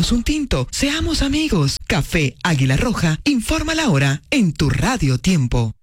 Tomémonos un tinto, seamos amigos. Café Águila Roja, informa la hora en tu Radio Tiempo.